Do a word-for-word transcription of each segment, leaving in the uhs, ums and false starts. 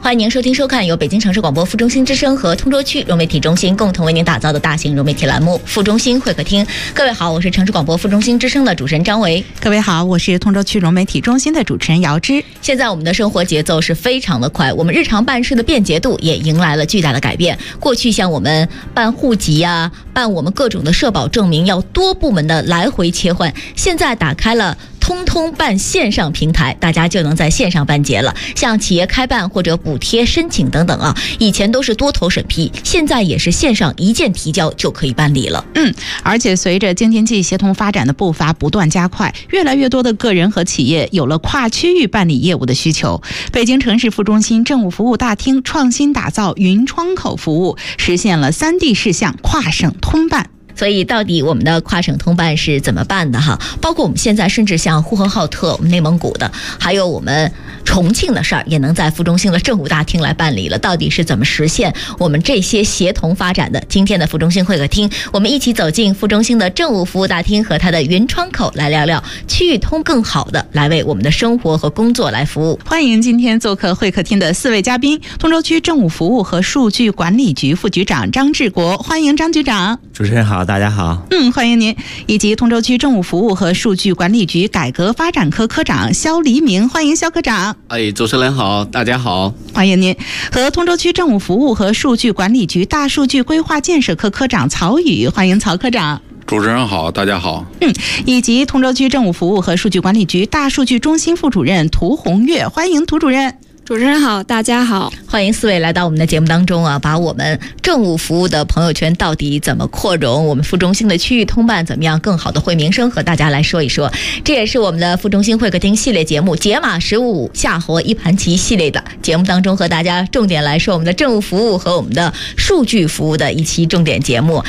欢迎您收听收看由北京城市广播副中心之声和通州区融媒体中心共同为您打造的大型融媒体栏目副中心会客厅。各位好，我是城市广播副中心之声的主持人张维。 各位好，我是通州区融媒体中心的主持人姚芝。 现在我们的生活节奏是非常的快，我们日常办事的便捷度也迎来了巨大的改变。过去像我们办户籍啊，办我们各种的社保证明要多部门的来回切换，现在打开了通通办线上平台，大家就能在线上办结了。像企业开办或者补贴申请等等啊，以前都是多头审批，现在也是线上一键提交就可以办理了。 嗯，而且随着京津冀协同发展的步伐不断加快，越来越多的个人和企业有了跨区域办理业务的需求。北京城市副中心政务服务大厅创新打造云窗口服务，实现了三地事项跨省通办。 所以到底我们的跨省通办是怎么办的哈？包括我们现在甚至像呼和浩特、我们内蒙古的，还有我们重庆的事儿，也能在副中心的政务大厅来办理了。到底是怎么实现我们这些协同发展的？今天的副中心会客厅，我们一起走进副中心的政务服务大厅和它的云窗口，来聊聊区域通更好的来为我们的生活和工作来服务。 欢迎今天做客会客厅的四位嘉宾：通州区政务服务和数据管理局副局长张志国，欢迎张局长。 主持人好，大家好。 嗯，欢迎您。以及通州区政务服务和数据管理局改革发展科科长肖黎明，欢迎肖科长。 哎，主持人好，大家好。 欢迎您。和通州区政务服务和数据管理局大数据规划建设科科长曹宇，欢迎曹科长。 主持人好，大家好。 嗯，以及通州区政务服务和数据管理局大数据中心副主任涂红月，欢迎涂主任。 主持人好，大家好。 欢迎四位来到我们的节目当中啊，把我们政务服务的朋友圈到底怎么扩容，我们副中心的区域通办怎么样更好的惠民生，和大家来说一说。这也是我们的副中心会客厅系列节目解码十五五下活一盘棋系列的节目当中，和大家重点来说我们的政务服务和我们的数据服务的一期重点节目。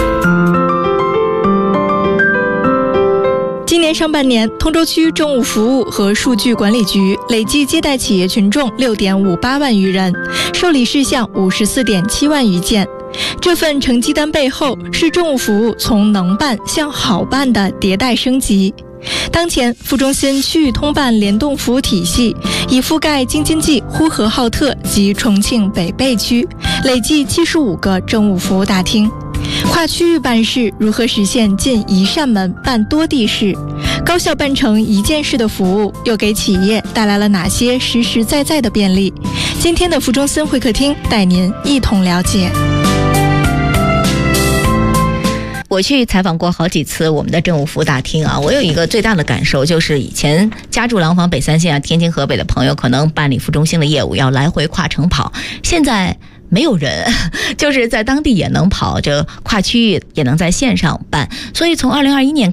今年上半年，通州区政务服务和数据管理局累计接待企业群众六点五八万余人，受理事项五十四点七万余件。这份成绩单背后是政务服务从能办向好办的迭代升级。当前，副中心区域通办联动服务体系已覆盖京津冀、呼和浩特及重庆北碚区，累计七十五个政务服务大厅。跨区域办事如何实现进一扇门办多地事，高效办成一件事的服务又给企业带来了哪些实实在在的便利？今天的副中心会客厅带您一同了解。 我去采访过好几次我们的政务服务大厅啊，我有一个最大的感受，就是以前家住廊坊北三县啊、天津、河北的朋友，可能办理副中心的业务要来回跨城跑，现在没有人，就是在当地也能跑，这跨区域也能在线上办。所以从二零二一年